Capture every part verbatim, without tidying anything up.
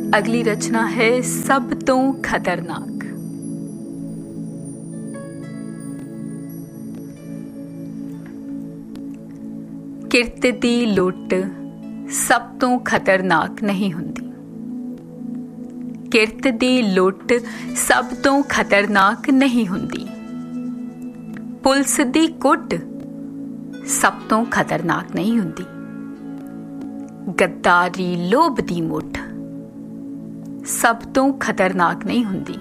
अगली रचना है सब तो खतरनाक। किरत दी लुट सब तो खतरनाक नहीं हुंदी। किरत दी लुट सब तो खतरनाक नहीं हुंदी। पुलिस दी कुट सब तो खतरनाक नहीं हुंदी। गद्दारी लोभ दी मुठ सब तो खतरनाक नहीं हुंदी।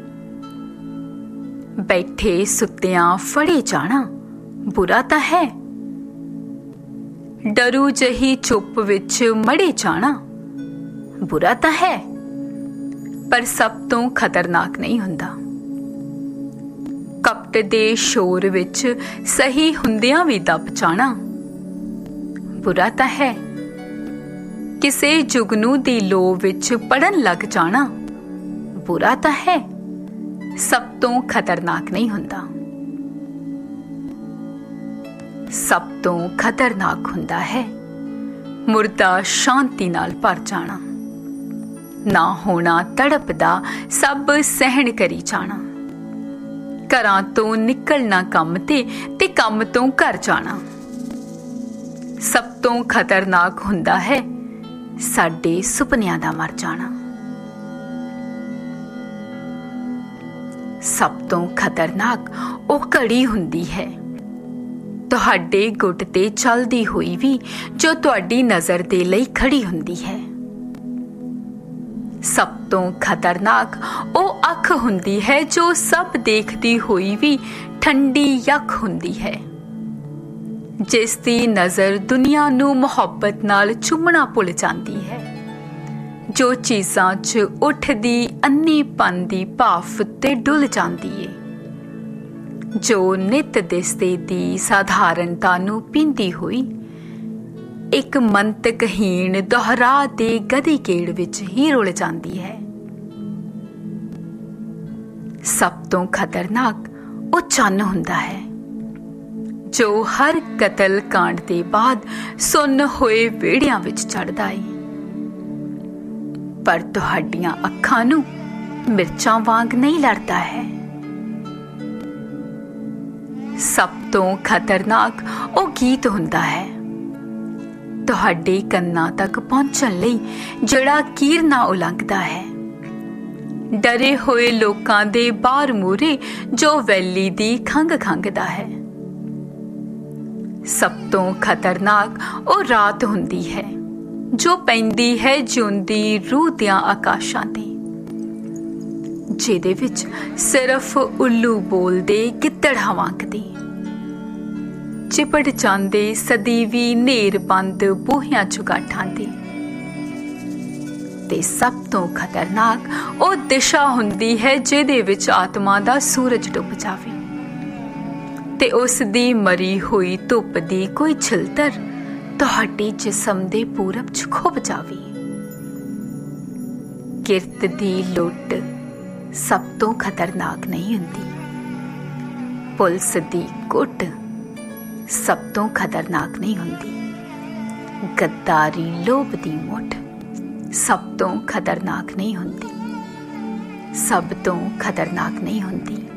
बैठे सुत्तियां फड़े जाना बुरा तां है। डरू जही चुप विच मड़े जाना बुरा तां है, पर सब तो खतरनाक नहीं हुंदा। कपट दे शोर विच सही हुंदियां भी दब जाना बुरा तां है। किसे जुगनू दी लो विच पड़न लग जाना बुरा तां है, सब तो खतरनाक नहीं हुंदा। सब तो खतरनाक हुंदा है मुर्दा शांति नाल भर जाना। ना होना तड़पदा सब सहन करी जाना। घरां तो निकलना कम ते ते कम तो घर जाना। सब तो खतरनाक हुंदा है साडे सुपनियां दा मर जाना। सब तो खतरनाक ओ घड़ी हुंदी है तुहाडे गुट ते चलदी होई भी जो तुहाडी नज़र दे लई खड़ी हुंदी है। सब तो खतरनाक ओ अख हुंदी है जो सब देखदी होई भी ठंडी यख हुंदी है। जिस दी नज़र दुनिया नू मुहब्बत नाल चुमना भुल जांदी है। जो चीज़ां च उठदी अन्नीपन दी भाफ ते डुल जांदी है। जो नित दिसदे दी साधारणता नू पींदी हुई एक मंतकहीन दोहरा दे गधी केड़ विच ही रुल जांदी है। सब तो खतरनाक ओ चन्न हुंदा है जो हर कतल कांड दे बाद सुन्न होए वेड़ियां विच चढ़दा है। पर तुहाडियां अखां नू मिर्चां वांग नहीं लड़दा है। सब तो खतरनाक ओ गीत हुंदा है तुहाडे कन्नां तक पहुंचण लई जिहड़ा कीरना उलंघदा है। डरे होए लोकां दे बार मूरे जो वैली दी खंघ खंघदा है। सब तो खतरनाक ओ रात हुंदी है जो पैंदी है जिउंदी रूह दियां आकाशां ते। जिहदे विच सिर्फ उल्लू बोलदे गिद्दड़ हवांकदे चिपड़ जांदे सदीवी नेर बंद बूहियां चुगाठां दे। ते सब तो खतरनाक ओ दिशा हुंदी है जिहदे विच आत्मा दा सूरज डुब जावे ते उस दी मरी हुई धुप दी कोई छिलतर तुहाडे जिस्म दे पूरब च खुब जावे। किरत दी लुट सब तो खतरनाक नहीं हुंदी। पुलिस दी कुट सब तो खतरनाक नहीं हुंदी। गद्दारी लोभ दी मुठ सब तो खतरनाक नहीं हुंदी। सब तो खतरनाक नहीं हुंदी।